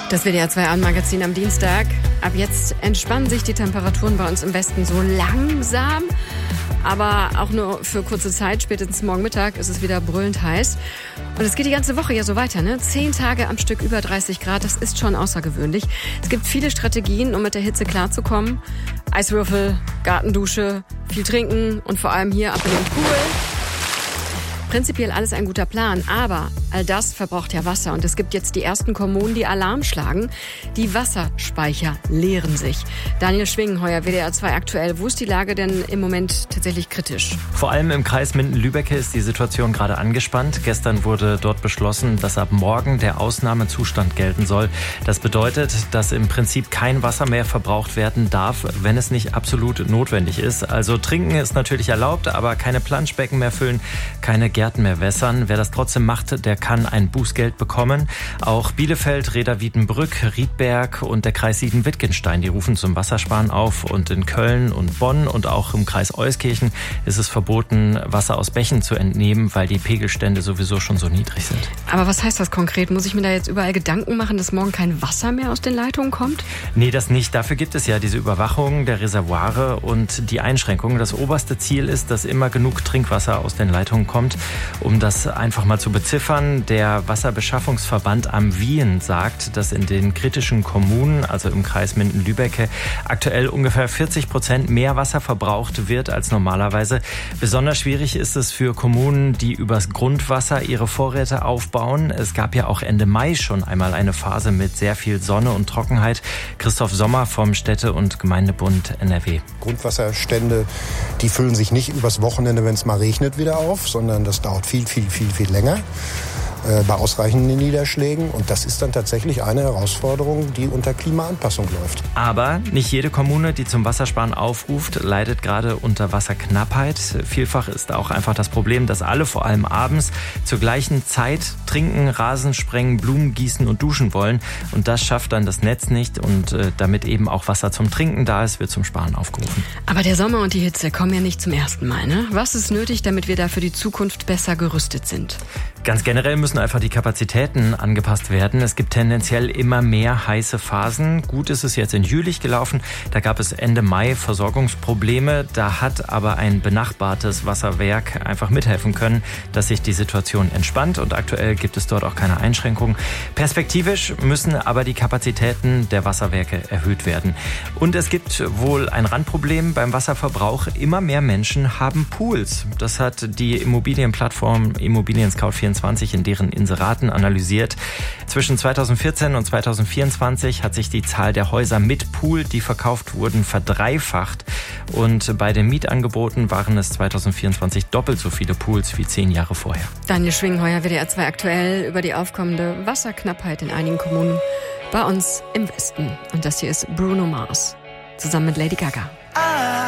Das WDR 2 Abendmagazin am Dienstag. Ab jetzt entspannen sich die Temperaturen bei uns im Westen so langsam. Aber auch nur für kurze Zeit. Spätestens morgen Mittag ist es wieder brüllend heiß. Und es geht die ganze Woche ja so weiter, ne? 10 Tage am Stück über 30 Grad, das ist schon außergewöhnlich. Es gibt viele Strategien, um mit der Hitze klarzukommen. Eiswürfel, Gartendusche, viel trinken und vor allem hier ab in den Pool. Prinzipiell alles ein guter Plan, aber all das verbraucht ja Wasser. Und es gibt jetzt die ersten Kommunen, die Alarm schlagen. Die Wasserspeicher leeren sich. Daniel Schwingenheuer, WDR 2 aktuell. Wo ist die Lage denn im Moment tatsächlich kritisch? Vor allem im Kreis Minden-Lübbecke ist die Situation gerade angespannt. Gestern wurde dort beschlossen, dass ab morgen der Ausnahmezustand gelten soll. Das bedeutet, dass im Prinzip kein Wasser mehr verbraucht werden darf, wenn es nicht absolut notwendig ist. Also trinken ist natürlich erlaubt, aber keine Planschbecken mehr füllen, keine Gärten mehr wässern. Wer das trotzdem macht, der kann ein Bußgeld bekommen. Auch Bielefeld, Reda-Wiedenbrück, Riedberg und der Kreis Siegen-Wittgenstein, die rufen zum Wassersparen auf. Und in Köln und Bonn und auch im Kreis Euskirchen ist es verboten, Wasser aus Bächen zu entnehmen, weil die Pegelstände sowieso schon so niedrig sind. Aber was heißt das konkret? Muss ich mir da jetzt überall Gedanken machen, dass morgen kein Wasser mehr aus den Leitungen kommt? Nee, das nicht. Dafür gibt es ja diese Überwachung der Reservoire und die Einschränkungen. Das oberste Ziel ist, dass immer genug Trinkwasser aus den Leitungen kommt. Um das einfach mal zu beziffern, der Wasserbeschaffungsverband am Wien sagt, dass in den kritischen Kommunen, also im Kreis Minden-Lübbecke, aktuell ungefähr 40% mehr Wasser verbraucht wird als normalerweise. Besonders schwierig ist es für Kommunen, die übers Grundwasser ihre Vorräte aufbauen. Es gab ja auch Ende Mai schon einmal eine Phase mit sehr viel Sonne und Trockenheit. Christoph Sommer vom Städte- und Gemeindebund NRW. Grundwasserstände, die füllen sich nicht übers Wochenende, wenn es mal regnet, wieder auf, sondern das dauert viel länger bei ausreichenden Niederschlägen. Und das ist dann tatsächlich eine Herausforderung, die unter Klimaanpassung läuft. Aber nicht jede Kommune, die zum Wassersparen aufruft, leidet gerade unter Wasserknappheit. Vielfach ist auch einfach das Problem, dass alle vor allem abends zur gleichen Zeit trinken, Rasen sprengen, Blumen gießen und duschen wollen. Und das schafft dann das Netz nicht. Und damit eben auch Wasser zum Trinken da ist, wird zum Sparen aufgerufen. Aber der Sommer und die Hitze kommen ja nicht zum ersten Mal, ne? Was ist nötig, damit wir da für die Zukunft besser gerüstet sind? Ganz generell müssen einfach die Kapazitäten angepasst werden. Es gibt tendenziell immer mehr heiße Phasen. Gut ist es jetzt in Jülich gelaufen. Da gab es Ende Mai Versorgungsprobleme. Da hat aber ein benachbartes Wasserwerk einfach mithelfen können, dass sich die Situation entspannt. Und aktuell gibt es dort auch keine Einschränkungen. Perspektivisch müssen aber die Kapazitäten der Wasserwerke erhöht werden. Und es gibt wohl ein Randproblem beim Wasserverbrauch. Immer mehr Menschen haben Pools. Das hat die Immobilienplattform Immobilien Scout24 in deren Inseraten analysiert. Zwischen 2014 und 2024 hat sich die Zahl der Häuser mit Pool, die verkauft wurden, verdreifacht. Und bei den Mietangeboten waren es 2024 doppelt so viele Pools wie 10 Jahre vorher. Daniel Schwingenheuer, WDR 2 aktuell über die aufkommende Wasserknappheit in einigen Kommunen bei uns im Westen. Und das hier ist Bruno Mars zusammen mit Lady Gaga.